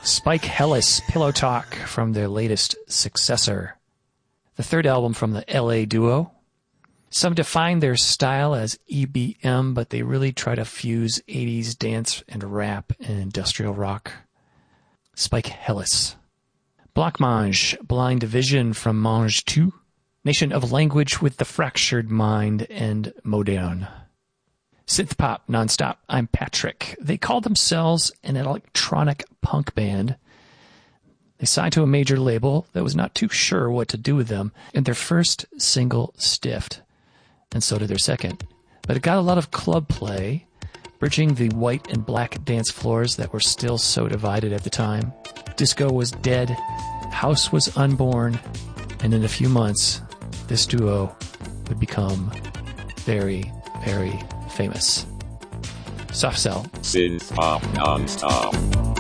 Spike Hellis, Pillow Talk from their latest Successor. The third album from the LA duo. Some define their style as EBM, but they really try to fuse 80s dance and rap and industrial rock. Spike Hellis. Blancmange, Blind Vision from Mange 2. Nation of Language with the Fractured Mind and Modern. Synth pop nonstop. I'm Patrick. They call themselves an electronic punk band. They signed to a major label that was not too sure what to do with them, and their first single stiffed, and so did their second. But it got a lot of club play, bridging the white and black dance floors that were still so divided at the time. Disco was dead, house was unborn, and in a few months, this duo would become very, very famous. Soft Cell. Synth pop non-stop.